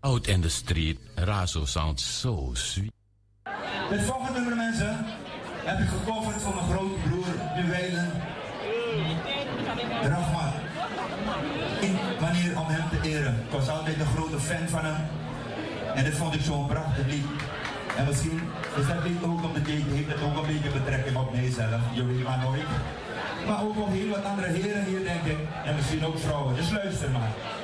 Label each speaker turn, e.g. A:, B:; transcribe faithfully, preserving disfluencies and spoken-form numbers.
A: Out in the street, Razo sounds so sweet.
B: Het volgende nummer, mensen, heb ik gecoverd voor mijn grote broer, Juwelen Rahman. Een manier om hem te eren. Ik was altijd een grote fan van hem. En dit vond ik zo'n prachtig lied. En misschien is dat lied ook op de date, heeft het ook een beetje betrekking op mijzelf. Je weet maar nooit. Maar ook op heel wat andere heren hier, denk ik. En misschien ook vrouwen. Dus luister maar.